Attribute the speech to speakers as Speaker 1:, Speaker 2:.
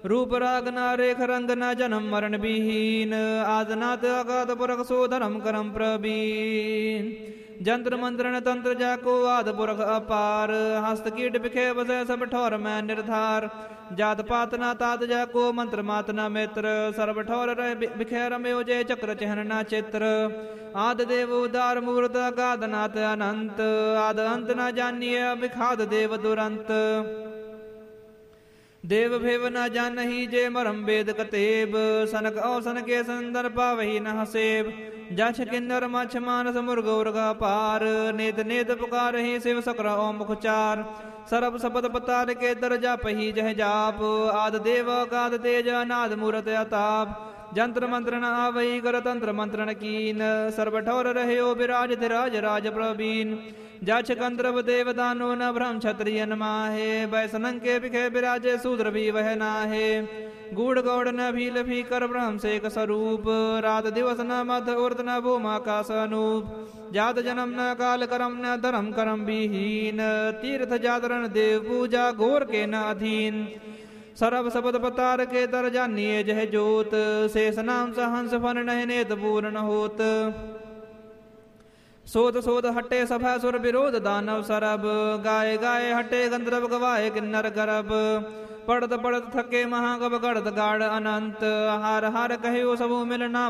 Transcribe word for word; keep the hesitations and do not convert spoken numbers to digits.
Speaker 1: रूप राग ना रेख रंग न जन्म मरण विहीन आदनाथ अगाध पुरख सो धर्म करम प्रवीण जंत्र मंत्र तंत्र जाको आद पुरख अपार हस्त कीट बिखे बसे सब ठौर मैं निर्धार जात पात न तात जाको मंत्र मात न मित्र सर्व ठौर रह बिखे रम्यो जय चक्र चहन न चित्र आद देव उदार मूर्त अगाध नाथ अनंत आद अंत न जानिए विखाद देव दुरंत देव भेव न जानही जे मरम वेद कतेब सनक औसन के संदर पावही न हसेब जछ किन्नर मछ मानस मुर्ग उर्ग पार नेत नेत पुकार ही शिव सक्र ओम मुखचार सरब सपद पतार के दर जापही जह जाप आद देव गाद तेज नाद मूरत अताप जंत्र मंत्र न आवई कर तंत्र मंत्र कीन सर्व ठौर रहे ओ विराज धिराज राज प्रवीण जाछ गंधर्व देव दानो न ब्रह्म क्षत्रियन माहे वैसनंग के बिखे विराजे शूद्र भी वह नाहे गूढ़ गौड़ न भील भी कर ब्रह्म सेक स्वरूप रात दिवस न मध्य उर्द न भूमा का स्वनूप जात जन्म न काल करम न धर्म करम विहीन तीर्थ जातरन देव पूजा घोर के न अधीन सरब सबद पतार के तर जानिए जह जोत शेष नाम सहंस फन नह नेत पूर्ण होत सोध सोध हटे सभा सुर विरोध दानव सरब गाय गाय हटे गंधर्व गवाए किन्नर गर्भ पड़त पड़त थके महागव गढ़त गाढ़ अनंत हार हार कहो सबु मिलना